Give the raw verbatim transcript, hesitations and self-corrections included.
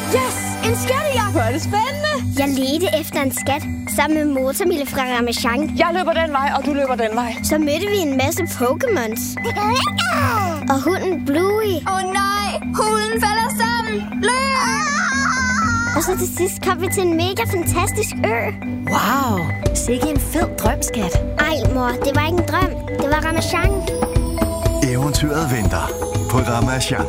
Yes! En skattejagt! Hvor er det spændende! Jeg ledte efter en skat sammen med Motormille fra Ramasjang. Jeg løber den vej, og du løber den vej. Så mødte vi en masse Pokémons. Og hunden Bluey. Åh oh, nej! Hunden falder sammen! Løb! Og så til sidst kom vi til en mega fantastisk ø. Wow! Sikke en fed drøm, skat. Ej, mor, det var ikke en drøm. Det var Ramasjang. Eventyret venter på Ramasjang.